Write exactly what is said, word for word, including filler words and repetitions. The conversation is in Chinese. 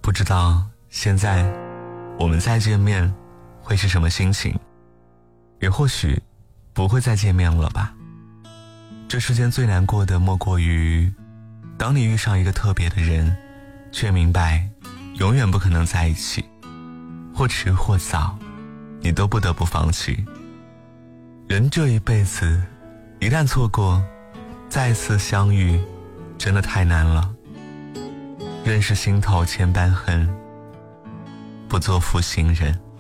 不知道现在我们再见面会是什么心情，也或许不会再见面了吧。这世间最难过的莫过于当你遇上一个特别的人，却明白永远不可能在一起，或迟或早你都不得不放弃。人这一辈子一旦错过，再次相遇真的太难了。认识心头千般恨，不做负心人。